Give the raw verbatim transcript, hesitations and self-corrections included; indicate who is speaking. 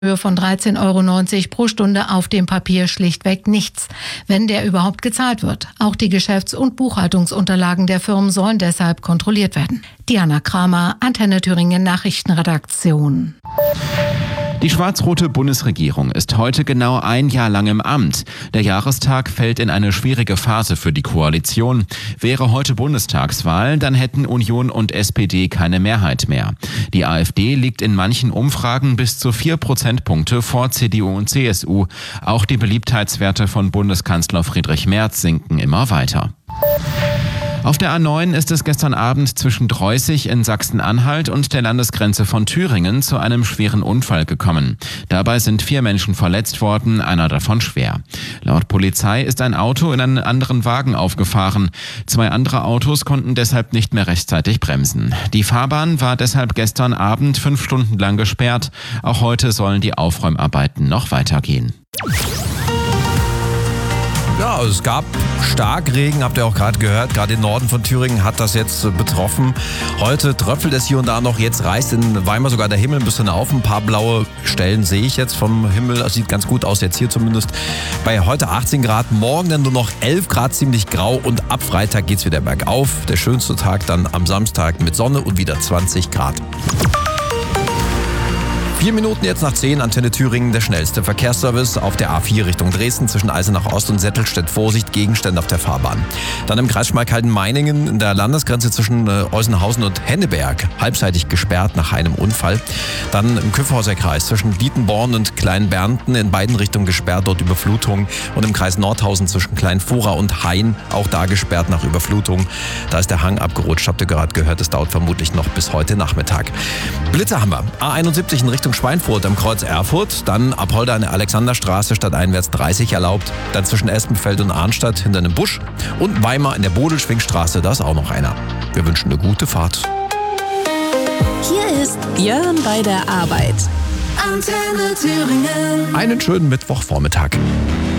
Speaker 1: Höhe von dreizehn Euro neunzig pro Stunde auf dem Papier schlichtweg nichts, wenn der überhaupt gezahlt wird. Auch die Geschäfts- und Buchhaltungsunterlagen der Firmen sollen deshalb kontrolliert werden. Diana Kramer, Antenne Thüringen Nachrichtenredaktion.
Speaker 2: Die schwarz-rote Bundesregierung ist heute genau ein Jahr lang im Amt. Der Jahrestag fällt in eine schwierige Phase für die Koalition. Wäre heute Bundestagswahl, dann hätten Union und S P D keine Mehrheit mehr. Die AfD liegt in manchen Umfragen bis zu vier Prozentpunkte vor C D U und C S U. Auch die Beliebtheitswerte von Bundeskanzler Friedrich Merz sinken immer weiter. Auf der A neun ist es gestern Abend zwischen Dreußig in Sachsen-Anhalt und der Landesgrenze von Thüringen zu einem schweren Unfall gekommen. Dabei sind vier Menschen verletzt worden, einer davon schwer. Laut Polizei ist ein Auto in einen anderen Wagen aufgefahren. Zwei andere Autos konnten deshalb nicht mehr rechtzeitig bremsen. Die Fahrbahn war deshalb gestern Abend fünf Stunden lang gesperrt. Auch heute sollen die Aufräumarbeiten noch weitergehen.
Speaker 3: Ja, also es gab Starkregen, habt ihr auch gerade gehört. Gerade im Norden von Thüringen hat das jetzt betroffen. Heute tröpfelt es hier und da noch. Jetzt reißt in Weimar sogar der Himmel ein bisschen auf. Ein paar blaue Stellen sehe ich jetzt vom Himmel. Das sieht ganz gut aus, jetzt hier zumindest. Bei heute achtzehn Grad, morgen dann nur noch elf Grad, ziemlich grau. Und ab Freitag geht's wieder bergauf. Der schönste Tag dann am Samstag mit Sonne und wieder zwanzig Grad. Vier Minuten jetzt nach zehn, Antenne Thüringen, der schnellste Verkehrsservice auf der A vier Richtung Dresden zwischen Eisenach Ost und Settelstedt. Vorsicht, Gegenstände auf der Fahrbahn. Dann im Kreis Schmalkalden-Meiningen in der Landesgrenze zwischen Eusenhausen und Henneberg, halbseitig gesperrt nach einem Unfall. Dann im Kyffhauser Kreis zwischen Dietenborn und Kleinbernten in beiden Richtungen gesperrt, dort Überflutung. Und im Kreis Nordhausen zwischen Kleinvorau und Hain, auch da gesperrt nach Überflutung. Da ist der Hang abgerutscht, habt ihr gerade gehört, es dauert vermutlich noch bis heute Nachmittag. Blitze haben wir. A einundsiebzig in Richtung Schweinfurt am Kreuz Erfurt, dann Apolda an der Alexanderstraße stadteinwärts dreißig erlaubt, dann zwischen Espenfeld und Arnstadt hinter einem Busch und Weimar in der Bodelschwingstraße, da ist auch noch einer. Wir wünschen eine gute Fahrt.
Speaker 4: Hier ist Björn bei der Arbeit. Antenne Thüringen.
Speaker 3: Einen schönen Mittwochvormittag.